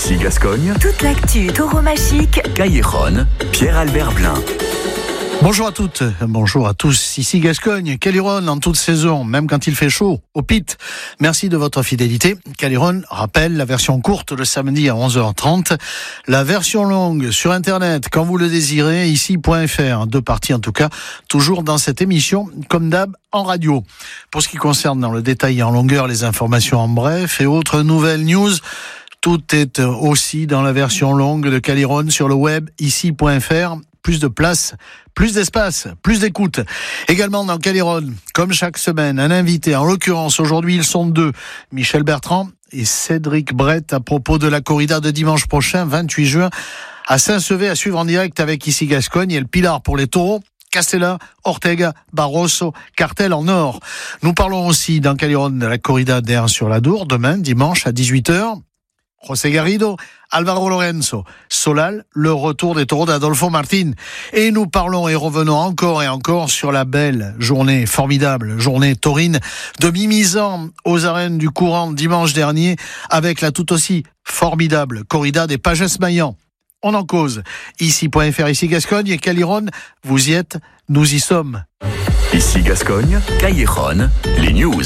Ici Gascogne. Toute l'actu tauromachie. Cailleronne, Pierre-Albert Blin. Bonjour à toutes, bonjour à tous. Ici Gascogne, Cailleronne en toute saison, même quand il fait chaud, au pit. Merci de votre fidélité. Cailleronne rappelle la version courte le samedi à 11h30. La version longue sur Internet, quand vous le désirez, ici.fr. 2 parties en tout cas, toujours dans cette émission, comme d'hab, en radio. Pour ce qui concerne dans le détail et en longueur les informations en bref et autres nouvelles news, tout est aussi dans la version longue de Cailleronne sur le web, ici.fr. Plus de place, plus d'espace, plus d'écoute. Également dans Cailleronne, comme chaque semaine, un invité. En l'occurrence, aujourd'hui, ils sont 2. Michel Bertrand et Cédric Brett à propos de la corrida de dimanche prochain, 28 juin, à Saint-Sevé, à suivre en direct avec Ici Gascogne et le Pilar pour les taureaux. Castella, Ortega, Barroso, Cartel en or. Nous parlons aussi dans Cailleronne de la corrida d'Aire-sur-la-Dour, demain, dimanche à 18h. José Garrido, Álvaro Lorenzo, Solal, le retour des taureaux d'Adolfo Martín. Et nous parlons et revenons encore et encore sur la belle journée, formidable journée taurine de Mimizan aux arènes du courant dimanche dernier avec la tout aussi formidable corrida des Pages-Maillan. On en cause. Ici.fr, ici Gascogne et Cailleronne, vous y êtes, nous y sommes. Ici Gascogne, Cailleronne, les news.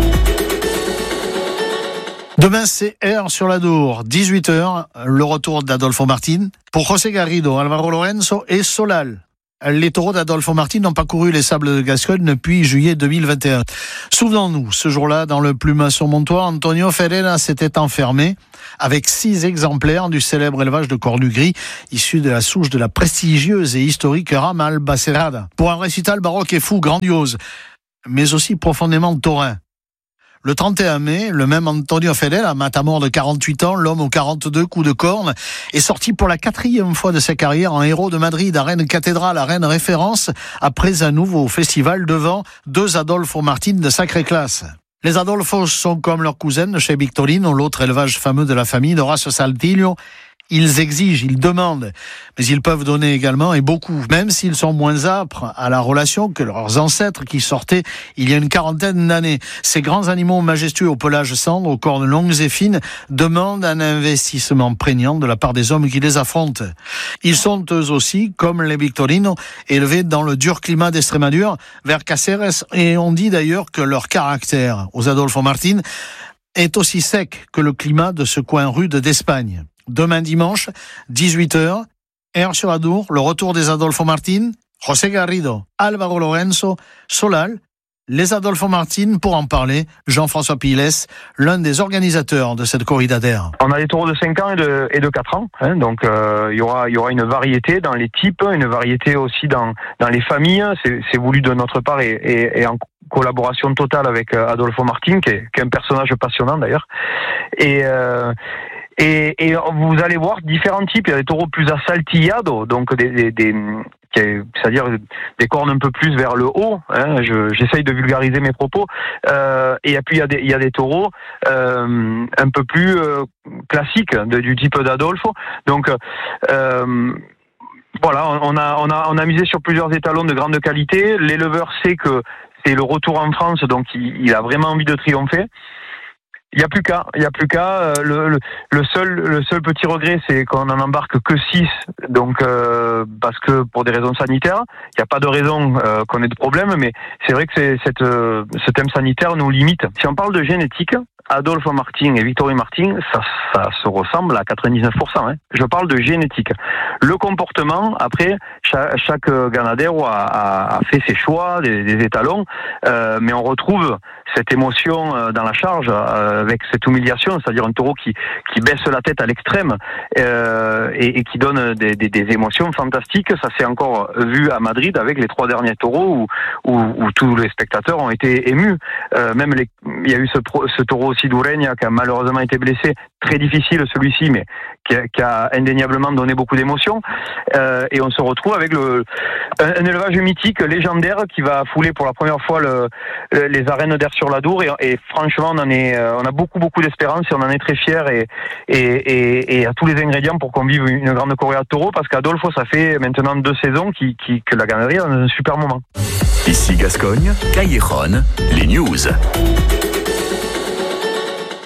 Demain, c'est Aire-sur-la-Dour, 18h, le retour d'Adolfo Martín. Pour José Garrido, Álvaro Lorenzo et Solal. Les taureaux d'Adolfo Martín n'ont pas couru les sables de Gascogne depuis juillet 2021. Souvenons-nous, ce jour-là, dans le plumasson montois, Antonio Ferreira s'était enfermé avec 6 exemplaires du célèbre élevage de cornu gris, issu de la souche de la prestigieuse et historique Ramal Bacerrada. Pour un récital baroque et fou, grandiose, mais aussi profondément taurin. Le 31 mai, le même Antonio Ferreira, matamor de 48 ans, l'homme aux 42 coups de corne, est sorti pour la 4e fois de sa carrière en héros de Madrid, arène cathédrale, arène référence, après un nouveau festival devant 2 Adolfo Martín de sacrée classe. Les Adolfos sont comme leurs cousines chez Victorino, l'autre élevage fameux de la famille d'Horace Saltillo. Ils exigent, ils demandent, mais ils peuvent donner également, et beaucoup, même s'ils sont moins âpres à la relation que leurs ancêtres qui sortaient il y a une 40aine d'années. Ces grands animaux majestueux au pelage cendre, aux cornes longues et fines, demandent un investissement prégnant de la part des hommes qui les affrontent. Ils sont eux aussi, comme les Victorinos, élevés dans le dur climat d'Extrémadure, vers Caceres, et on dit d'ailleurs que leur caractère, aux Adolfo Martín, est aussi sec que le climat de ce coin rude d'Espagne. Demain dimanche, 18h, Aire-sur-la-Dour, le retour des Adolfo Martín, José Garrido, Álvaro Lorenzo, Solal, les Adolfo Martín. Pour en parler, Jean-François Piles, l'un des organisateurs de cette corrida d'Aire. On a des taureaux de 5 ans et de 4 ans, donc il y aura une variété dans les types, une variété aussi dans les familles. C'est voulu de notre part et en collaboration totale avec Adolfo Martín, qui est un personnage passionnant d'ailleurs. Et vous allez voir différents types. Il y a des taureaux plus assaltillados, donc c'est-à-dire des cornes un peu plus vers le haut. J'essaye de vulgariser mes propos. Et puis il y a des taureaux un peu plus classiques du type d'Adolfo. Donc voilà, on a misé sur plusieurs étalons de grande qualité. L'éleveur sait que c'est le retour en France, donc il a vraiment envie de triompher. Il n'y a plus qu'à. Le seul petit regret, c'est qu'on en embarque que 6, donc parce que pour des raisons sanitaires, il n'y a pas de raison qu'on ait de problème, mais c'est vrai que ce thème sanitaire nous limite. Si on parle de génétique, Adolfo Martín et Victory Martín, ça se ressemble à 99%. Je parle de génétique. Le comportement, après, chaque ganadero a fait ses choix, des étalons, mais on retrouve cette émotion dans la charge avec cette humiliation, c'est-à-dire un taureau qui baisse la tête à l'extrême et qui donne des émotions fantastiques. Ça s'est encore vu à Madrid avec les 3 derniers taureaux où tous les spectateurs ont été émus. Il y a eu ce taureau aussi d'Ureña qui a malheureusement été blessé, très difficile celui-ci, mais qui a indéniablement donné beaucoup d'émotions. Et on se retrouve avec un élevage mythique, légendaire, qui va fouler pour la première fois les arènes d'Aire-sur-la-Dour. Et franchement, on a beaucoup d'espérance et on en est très fiers et à tous les ingrédients pour qu'on vive une grande corrida de taureaux, parce qu'Adolfo, ça fait maintenant 2 saisons que la ganaderie est dans un super moment. Ici Gascogne, Cailleronne, les news.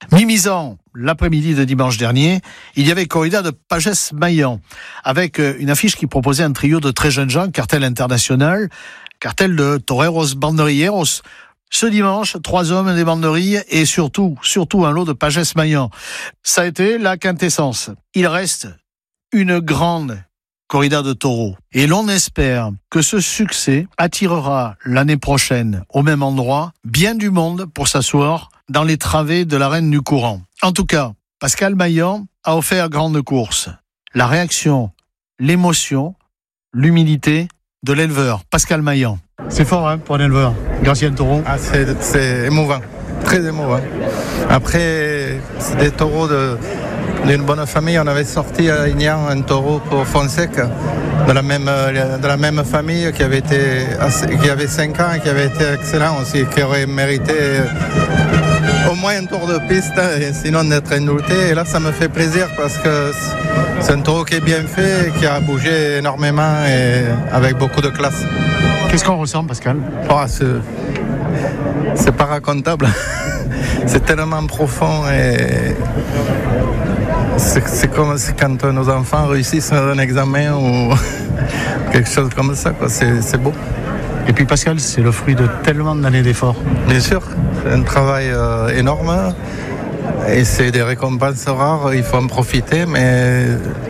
Mi-misant, l'après-midi de dimanche dernier, il y avait corrida de Pages-Maillan, avec une affiche qui proposait un trio de très jeunes gens, cartel international, cartel de toreros banderilleros. Ce dimanche, 3 hommes des banderilles et surtout un lot de Pages-Maillan. Ça a été la quintessence. Il reste une grande corrida de taureaux. Et l'on espère que ce succès attirera l'année prochaine, au même endroit, bien du monde pour s'asseoir dans les travées de l'arène du courant. En tout cas, Pascal Maillan a offert grande course. La réaction, l'émotion, l'humilité de l'éleveur, Pascal Maillan. C'est fort pour un éleveur, Garcien Taureau. Ah, c'est émouvant, très émouvant. Après, c'est des taureaux d'une bonne famille. On avait sorti à Ignan un taureau pour Fonseca, de la même famille, qui avait 5 ans et qui avait été excellent aussi, qui aurait mérité au moins un tour de piste, et sinon d'être indulté. Et là, ça me fait plaisir parce que c'est un taureau qui est bien fait, qui a bougé énormément et avec beaucoup de classe. Qu'est-ce qu'on ressent, Pascal ? C'est pas racontable. C'est tellement profond et c'est comme quand nos enfants réussissent un examen ou quelque chose comme ça, quoi. C'est beau. Et puis Pascal, c'est le fruit de tellement d'années d'efforts. Bien sûr, c'est un travail énorme et c'est des récompenses rares, il faut en profiter, mais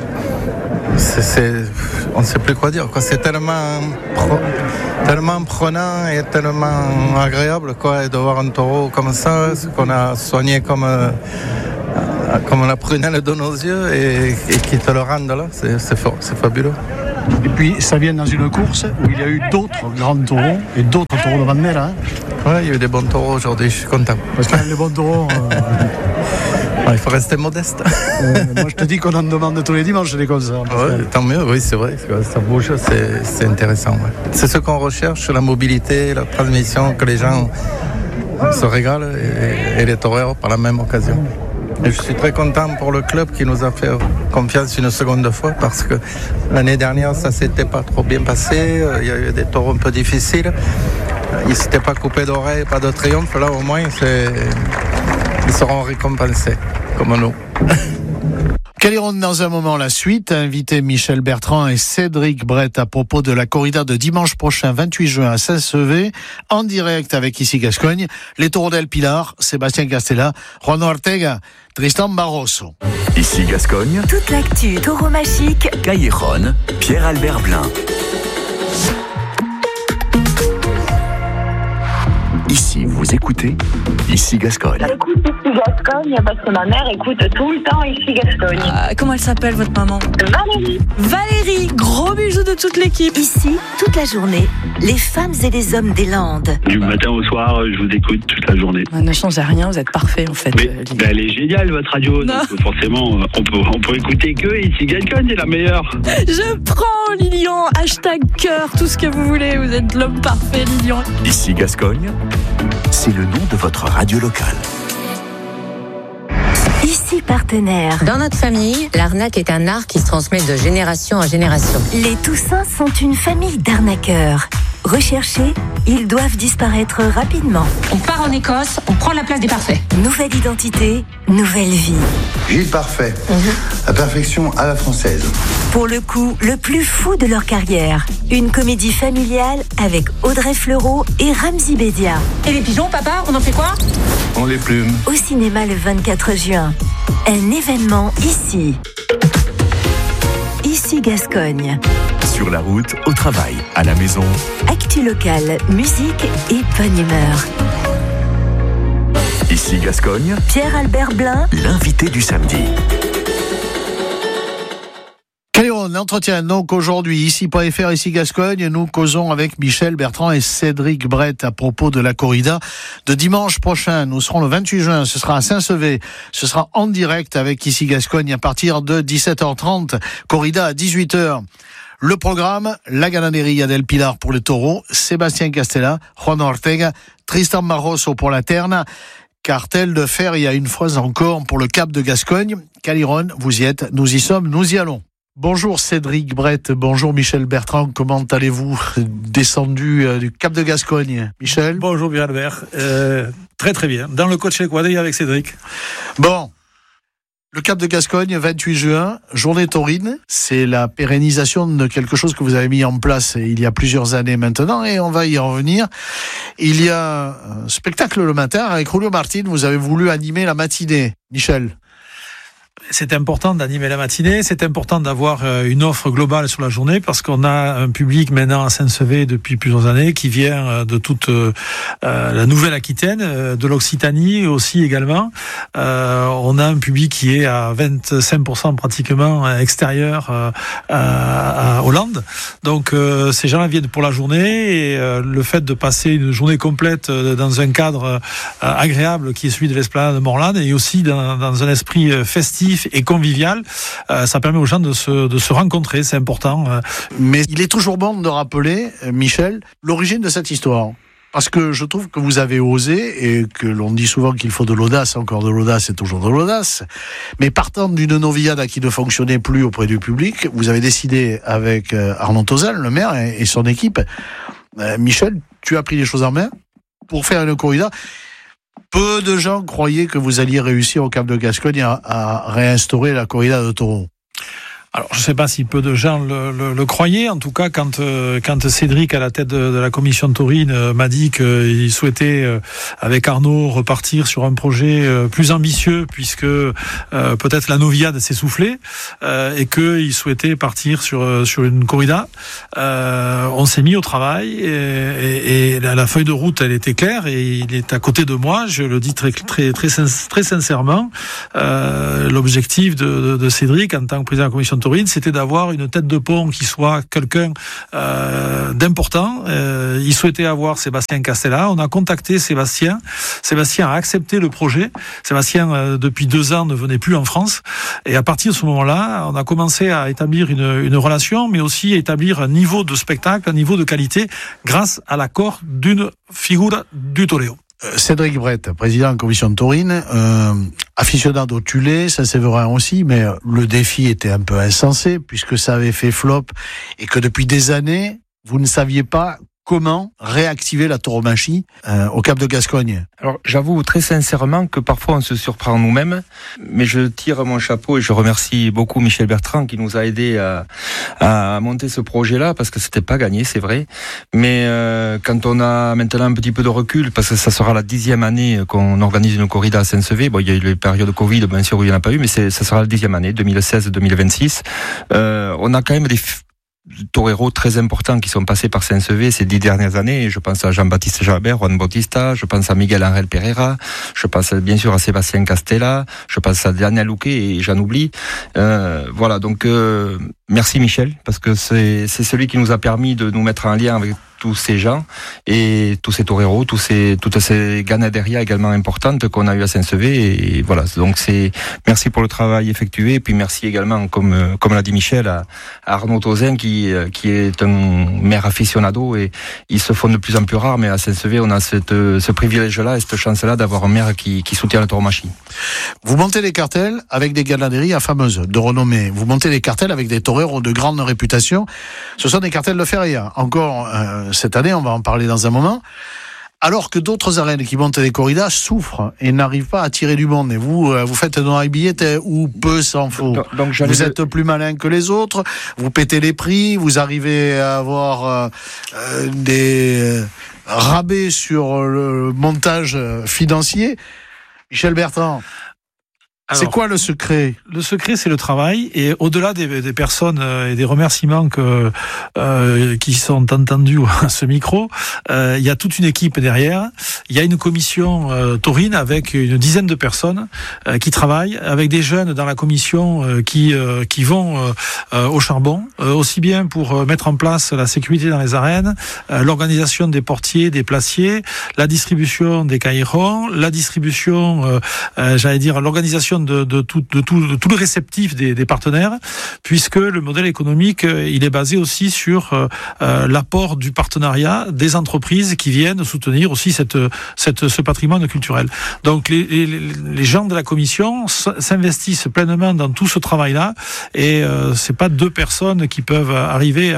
on ne sait plus quoi dire, quoi. C'est tellement prenant et tellement agréable, quoi, de voir un taureau comme ça, qu'on a soigné comme la prunelle de nos yeux et qui te le rendent là, c'est fabuleux. Et puis ça vient dans une course où il y a eu d'autres grands taureaux et d'autres taureaux de Vandel. Oui, il y a eu des bons taureaux aujourd'hui, je suis content. Parce que les bons taureaux... il faut rester modeste. Moi je te dis qu'on en demande tous les dimanches des comme ça. Ouais, tant mieux, oui, c'est vrai, ça bouge, c'est intéressant. Ouais. C'est ce qu'on recherche, la mobilité, la transmission, que les gens se régalent et les taureaux par la même occasion. Et je suis très content pour le club qui nous a fait confiance une seconde fois, parce que l'année dernière ça s'était pas trop bien passé, il y a eu des taureaux un peu difficiles, ils ne s'étaient pas coupés d'oreilles, pas de triomphe. Là au moins ils seront récompensés comme nous. Caliront dans un moment la suite, invité Michel Bertrand et Cédric Brett à propos de la corrida de dimanche prochain 28 juin à Saint-Sevé, en direct avec Ici Gascogne, les taureaux d'El Pilar, Sébastien Castella, Juan Ortega, Tristan Barroso. Ici Gascogne, Toute l'actu tauromachique, Callejon, Pierre-Albert Blin. Ici, vous écoutez Ici Gascogne. J'écoute Ici Gascogne parce que ma mère écoute tout le temps Ici Gascogne. Comment elle s'appelle, votre maman ? Valérie. Valérie, gros bisous de toute l'équipe. ici, toute la journée, les femmes et les hommes des Landes. Du matin au soir, je vous écoute toute la journée. Ne changez rien, vous êtes parfait en fait. Mais elle est géniale, votre radio. Donc, forcément, on peut écouter que Ici Gascogne est la meilleure. Je prends Lilian, hashtag cœur, tout ce que vous voulez, vous êtes l'homme parfait, Lilian. Ici Gascogne, c'est le nom de votre radio locale. Ici partenaire. Dans notre famille, l'arnaque est un art qui se transmet de génération en génération. Les Toussins sont une famille d'arnaqueurs. Recherchés, ils doivent disparaître rapidement. On part en Écosse, on prend la place des parfaits. Nouvelle identité, nouvelle vie. Gilles Parfait, la perfection à la française. Pour le coup, le plus fou de leur carrière. Une comédie familiale avec Audrey Fleurot et Ramzy Bédia. Et les pigeons, papa, on en fait quoi ? On les plume. Au cinéma le 24 juin. Un événement ici. Ici Gascogne. Sur la route, au travail, à la maison. Actu locale, musique et bonne humeur. Ici Gascogne, Pierre-Albert Blin, l'invité du samedi. Callejon, entretien donc aujourd'hui, ici.fr, ici Gascogne, nous causons avec Michel Bertrand et Cédric Brett à propos de la corrida de dimanche prochain. Nous serons le 28 juin, ce sera à Saint-Sevé, ce sera en direct avec Ici Gascogne à partir de 17h30, corrida à 18h. Le programme, la ganaderia d'El Pilar pour les taureaux, Sébastien Castella, Juan Ortega, Tristan Barroso pour la terne, cartel de fer, il y a une fois encore pour le Cap de Gascogne. Callejon, vous y êtes, nous y sommes, nous y allons. Bonjour Cédric Brett, bonjour Michel Bertrand, comment allez-vous descendu du Cap de Gascogne? Michel? Bonjour bien Albert, très très bien, dans le coach quadrille avec Cédric. Bon, le Cap de Gascogne, 28 juin, journée taurine, c'est la pérennisation de quelque chose que vous avez mis en place il y a plusieurs années maintenant et on va y revenir. Il y a un spectacle le matin avec Julio Martín, vous avez voulu animer la matinée. Michel? C'est important d'animer la matinée, c'est important d'avoir une offre globale sur la journée parce qu'on a un public maintenant à Saint-Sevé depuis plusieurs années qui vient de toute la Nouvelle-Aquitaine, de l'Occitanie aussi également. On a un public qui est à 25% pratiquement extérieur à Hollande. Donc ces gens-là viennent pour la journée et le fait de passer une journée complète dans un cadre agréable qui est celui de l'Esplanade de Morlanes et aussi dans un esprit festif et convivial, ça permet aux gens de se rencontrer, c'est important. Mais il est toujours bon de rappeler, Michel, l'origine de cette histoire. Parce que je trouve que vous avez osé, et que l'on dit souvent qu'il faut de l'audace, encore de l'audace et toujours de l'audace, mais partant d'une novillade qui ne fonctionnait plus auprès du public, vous avez décidé avec Arnaud Tozal, le maire, et son équipe, Michel, tu as pris les choses en main pour faire une corrida. Peu de gens croyaient que vous alliez réussir au Cap de Gascogne à réinstaurer la corrida de taureaux. Alors, je ne sais pas si peu de gens le croyaient. En tout cas, quand Cédric, à la tête de la commission taurine, m'a dit qu'il souhaitait, avec Arnaud, repartir sur un projet plus ambitieux, puisque peut-être la novillade s'essoufflait, et qu'il souhaitait partir sur une corrida, on s'est mis au travail, et la feuille de route, elle était claire, et il est à côté de moi. Je le dis très sincèrement. L'objectif de Cédric, en tant que président de la commission taurine, c'était d'avoir une tête de pont qui soit quelqu'un d'important. Il souhaitait avoir Sébastien Castella. On a contacté Sébastien. Sébastien a accepté le projet. Sébastien, depuis 2 ans, ne venait plus en France. Et à partir de ce moment-là, on a commencé à établir une relation, mais aussi à établir un niveau de spectacle, un niveau de qualité, grâce à l'accord d'une figure du toreo. Cédric Brett, président de la commission de taurine, aficionado tulé, Saint-Séverin aussi, mais le défi était un peu insensé puisque ça avait fait flop et que depuis des années, vous ne saviez pas comment réactiver la tauromachie au Cap de Gascogne. Alors, j'avoue très sincèrement que parfois on se surprend nous-mêmes, mais je tire mon chapeau et je remercie beaucoup Michel Bertrand qui nous a aidés à monter ce projet-là, parce que c'était pas gagné, c'est vrai. Mais quand on a maintenant un petit peu de recul, parce que ça sera la 10e année qu'on organise une corrida à Saint-Sevé, bon, il y a eu les périodes de Covid, bien sûr, où il n'y en a pas eu, mais ça sera la 10e année, 2016-2026. On a quand même des toreros très importants qui sont passés par Saint-Sevé ces 10 dernières années. Je pense à Jean-Baptiste Jalabert, Juan Bautista, je pense à Miguel Ángel Pereira, je pense bien sûr à Sébastien Castella, je pense à Daniel Louquet et j'en oublie. Voilà, donc merci Michel, parce que c'est celui qui nous a permis de nous mettre en lien avec tous ces gens et tous ces toreros, toutes ces ganaderies également importantes qu'on a eu à Saint-Sevé, et voilà, donc merci pour le travail effectué, et puis merci également, comme l'a dit Michel, à Arnaud Tozin qui est un maire aficionado, et ils se font de plus en plus rares, mais à Saint-Sevé on a ce privilège-là et cette chance-là d'avoir un maire qui soutient la tauromachie. Vous montez les cartels avec des ganaderies fameuses, de renommée. Vous montez les cartels avec des toreros de grande réputation. Ce sont des cartels de feria. Encore cette année, on va en parler dans un moment. Alors que d'autres arènes qui montent des corridas souffrent et n'arrivent pas à attirer du monde. Et vous faites dans les billets ou peu s'en faut. Donc vous êtes plus malin que les autres, vous pétez les prix, vous arrivez à avoir des rabais sur le montage financier. Michel Bertrand, alors, c'est quoi le secret ? Le secret, c'est le travail, et au-delà des personnes et des remerciements qui sont entendus à ce micro, il y a toute une équipe derrière. Il y a une commission taurine avec une dizaine de personnes qui travaillent, avec des jeunes dans la commission qui vont au charbon, aussi bien pour mettre en place la sécurité dans les arènes, l'organisation des portiers, des placiers, la distribution des caillerons, la distribution, l'organisation l'implication de tout le réceptif des partenaires, puisque le modèle économique, il est basé aussi sur l'apport du partenariat des entreprises qui viennent soutenir aussi ce patrimoine culturel. Donc les gens de la commission s'investissent pleinement dans tout ce travail-là, et c'est pas 2 personnes qui peuvent arriver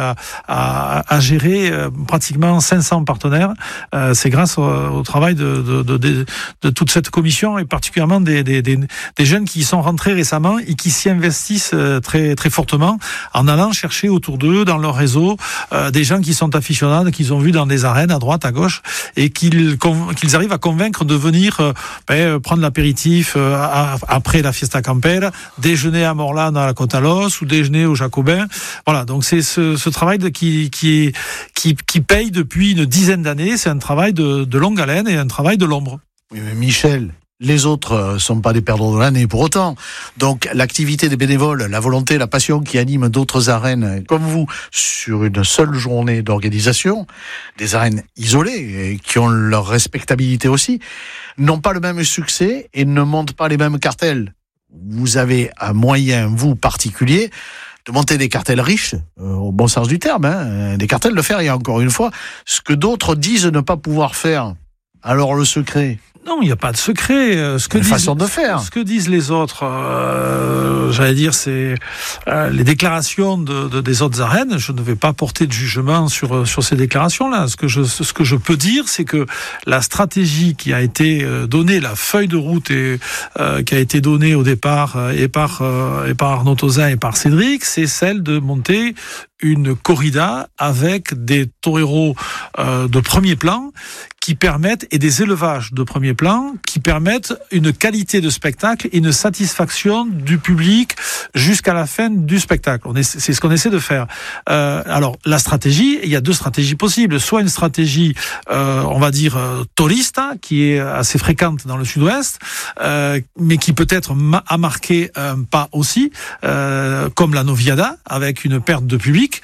à gérer pratiquement 500 partenaires. C'est grâce au travail de toute cette commission, et particulièrement des jeunes qui y sont rentrés récemment et qui s'y investissent très très fortement, en allant chercher autour d'eux dans leur réseau des gens qui sont aficionados, qu'ils ont vus dans des arènes à droite, à gauche, et qu'ils arrivent à convaincre de venir prendre l'apéritif après la Fiesta Campera, déjeuner à Morlan à la Côte-à-l'Os ou déjeuner au Jacobin. Voilà, donc c'est ce travail qui paye depuis une dizaine d'années. C'est un travail de longue haleine et un travail de l'ombre. Oui, mais Michel, les autres sont pas des perdants de l'année pour autant. Donc l'activité des bénévoles, la volonté, la passion qui anime d'autres arènes comme vous sur une seule journée d'organisation, des arènes isolées et qui ont leur respectabilité aussi, n'ont pas le même succès et ne montent pas les mêmes cartels. Vous avez un moyen, vous particulier, de monter des cartels riches, au bon sens du terme, des cartels de feria, encore une fois, ce que d'autres disent ne pas pouvoir faire. Alors le secret? Non, il n'y a pas de secret. Façon de faire. Ce que disent les autres, j'allais dire, c'est les déclarations des autres arènes. Je ne vais pas porter de jugement sur ces déclarations-là. Ce que je peux dire, c'est que la stratégie qui a été donnée, la feuille de route qui a été donnée au départ et par Arnaud Tozin et par Cédric, c'est celle de monter une corrida avec des toreros de premier plan qui permettent, et des élevages de premier plan qui permettent une qualité de spectacle et une satisfaction du public jusqu'à la fin du spectacle. C'est ce qu'on essaie de faire. Alors la stratégie, il y a 2 stratégies possibles. Soit une stratégie, on va dire touriste, qui est assez fréquente dans le Sud-Ouest, mais qui peut-être a marqué un pas aussi, comme la Noviada, avec une perte de public.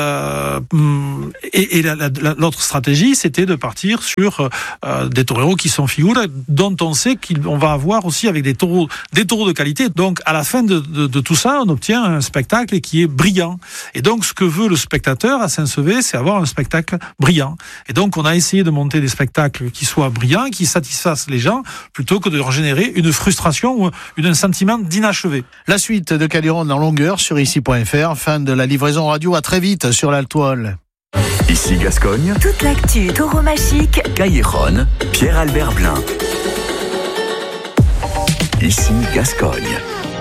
Et l'autre stratégie, c'était de partir sur des toreros qui sont figures, dont on sait qu'on va avoir aussi avec des taureaux de qualité. Donc à la fin de tout ça, on obtient un spectacle qui est brillant. Et donc ce que veut le spectateur à Saint-Sevé, c'est avoir un spectacle brillant. Et donc on a essayé de monter des spectacles qui soient brillants, qui satisfassent les gens, plutôt que de leur générer une frustration ou un sentiment d'inachevé. La suite de Caliron en longueur sur ici.fr. Fin de la livraison radio. À très vite sur la toile. Ici Gascogne. Toute l'actu tauromachique. Cailleron, Pierre-Albert Blin. Ici Gascogne.